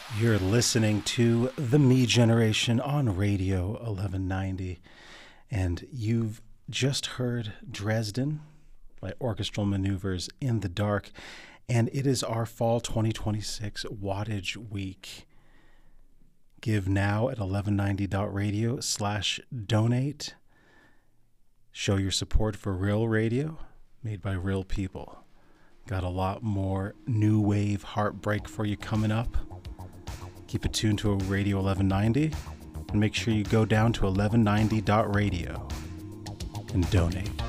You're listening to The Me Generation on Radio 1190, and you've just heard Dresden by Orchestral Maneuvers in the Dark, and it is our Fall 2026 Wattage Week. Give now at 1190.radio/donate. Show your support for real radio made by real people. Got a lot more new wave heartbreak for you coming up. Keep it tuned to Radio 1190 and make sure you go down to 1190.radio and donate.